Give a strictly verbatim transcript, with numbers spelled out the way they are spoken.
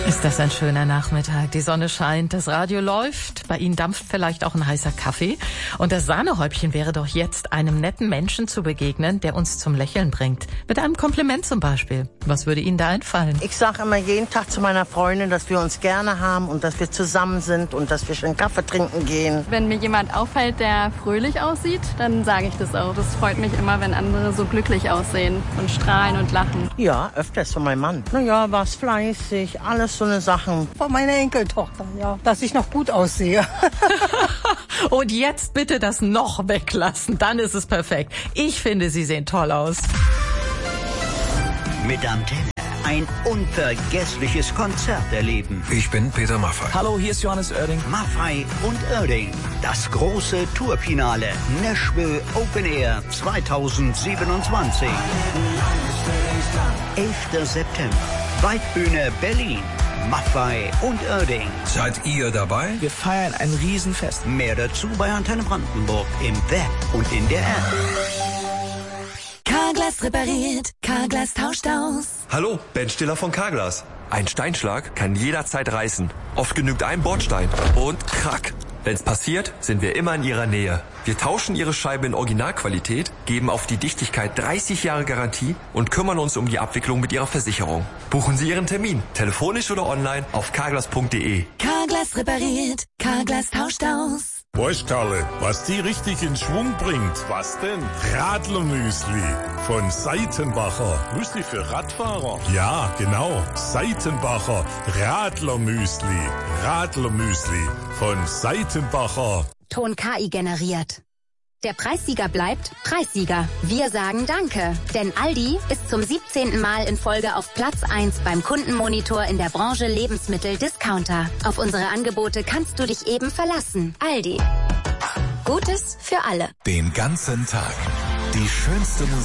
Ist das ein schöner Nachmittag? Die Sonne scheint, das Radio läuft, bei Ihnen dampft vielleicht auch ein heißer Kaffee. Und das Sahnehäubchen wäre doch jetzt, einem netten Menschen zu begegnen, der uns zum Lächeln bringt. Mit einem Kompliment zum Beispiel. Was würde Ihnen da einfallen? Ich sage immer jeden Tag zu meiner Freundin, dass wir uns gerne haben und dass wir zusammen sind und dass wir schön Kaffee trinken gehen. Wenn mir jemand auffällt, der fröhlich aussieht, dann sage ich das auch. Das freut mich immer, wenn andere so glücklich aussehen und strahlen und lachen. Ja, öfters von meinem Mann. Naja, war's fleißig, alles so eine Sachen. Von meiner Enkeltochter, ja, dass ich noch gut aussehe. Und jetzt bitte das noch weglassen, dann ist es perfekt. Ich finde, Sie sehen toll aus. Mit Antenne ein unvergessliches Konzert erleben. Ich bin Peter Maffay. Hallo, hier ist Johannes Oerding. Maffay und Oerding. Das große Tourfinale. Nashville Open Air zweitausendsiebenundzwanzig. elfter September. Waldbühne Berlin. Maffay und Oerding. Seid ihr dabei? Wir feiern ein Riesenfest. Mehr dazu bei Antenne Brandenburg im Web und in der App. Carglass repariert, Carglass tauscht aus. Hallo, Ben Stiller von Carglass. Ein Steinschlag kann jederzeit reißen. Oft genügt ein Bordstein und krack. Wenn's passiert, sind wir immer in Ihrer Nähe. Wir tauschen Ihre Scheibe in Originalqualität, geben auf die Dichtigkeit dreißig Jahre Garantie und kümmern uns um die Abwicklung mit Ihrer Versicherung. Buchen Sie Ihren Termin, telefonisch oder online auf carglass punkt de. Carglass repariert, Carglass tauscht aus. Weißt Karle, was die richtig in Schwung bringt? Was denn? Radlermüsli von Seitenbacher. Müsli für Radfahrer? Ja, genau. Seitenbacher Radlermüsli. Radlermüsli von Seitenbacher. Ton K I generiert. Der Preissieger bleibt Preissieger. Wir sagen Danke, denn Aldi ist zum siebzehnten Mal in Folge auf Platz eins beim Kundenmonitor in der Branche Lebensmittel-Discounter. Auf unsere Angebote kannst du dich eben verlassen. Aldi. Gutes für alle. Den ganzen Tag. Die schönste Musik.